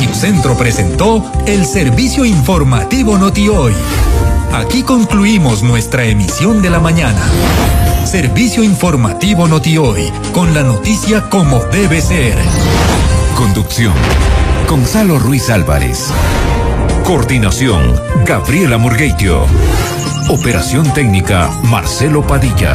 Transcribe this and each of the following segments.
Noticentro presentó el servicio informativo NotiHoy. Aquí concluimos nuestra emisión de la mañana. Servicio informativo NotiHoy, con la noticia como debe ser. Conducción: Gonzalo Ruiz Álvarez. Coordinación: Gabriela Murgueitio. Operación técnica: Marcelo Padilla.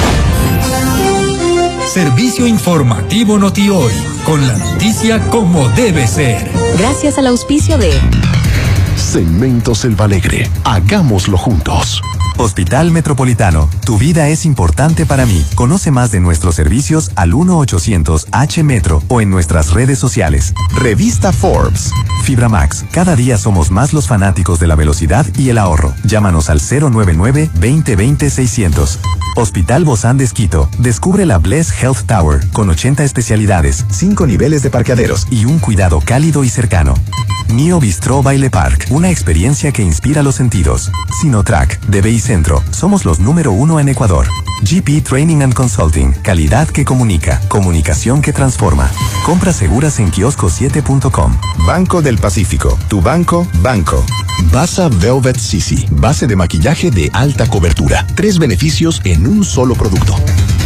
Servicio informativo NotiHoy, con la noticia como debe ser. Gracias al auspicio de Cemento Selvalegre. Hagámoslo juntos. Hospital Metropolitano, tu vida es importante para mí. Conoce más de nuestros servicios al 1-800-H-METRO o en nuestras redes sociales. Revista Forbes. Fibra Max, cada día somos más los fanáticos de la velocidad y el ahorro. Llámanos al 099-2020-600. Hospital Bozán de Esquito. Descubre la Bless Health Tower con 80 especialidades, 5 niveles de parqueaderos y un cuidado cálido y cercano. Mio Bistro Baile Park, una experiencia que inspira los sentidos. Sinotrack, de Centro, somos los número 1 en Ecuador. GP Training and Consulting, calidad que comunica, comunicación que transforma. Compras seguras en kiosco7.com. Banco del Pacífico, tu banco. Basa Velvet Sisi, base de maquillaje de alta cobertura. 3 beneficios en un solo producto.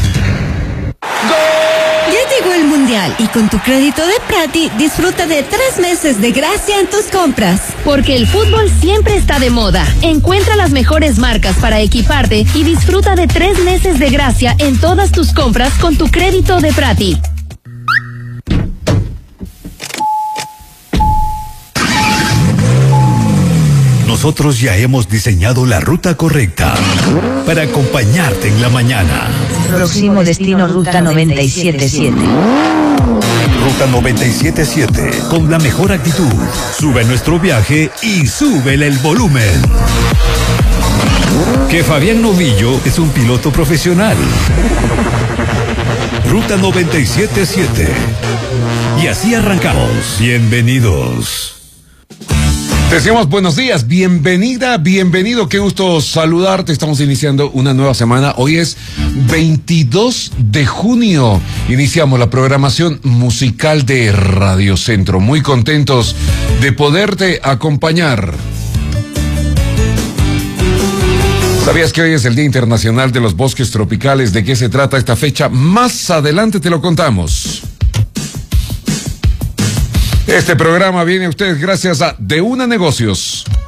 Llegó el Mundial y con tu crédito de Prati disfruta de 3 meses de gracia en tus compras. Porque el fútbol siempre está de moda. Encuentra las mejores marcas para equiparte y disfruta de 3 meses de gracia en todas tus compras con tu crédito de Prati. Nosotros ya hemos diseñado la ruta correcta para acompañarte en la mañana. Próximo destino Ruta 977. Ruta 977, con la mejor actitud. Sube nuestro viaje y súbele el volumen. Que Fabián Novillo es un piloto profesional. Ruta 977. Y así arrancamos. Bienvenidos. Te decimos buenos días, bienvenida, bienvenido, qué gusto saludarte. Estamos iniciando una nueva semana. Hoy es 22 de junio. Iniciamos la programación musical de Radio Centro. Muy contentos de poderte acompañar. ¿Sabías que hoy es el Día Internacional de los Bosques Tropicales? ¿De qué se trata esta fecha? Más adelante te lo contamos. Este programa viene a ustedes gracias a De Una Negocios.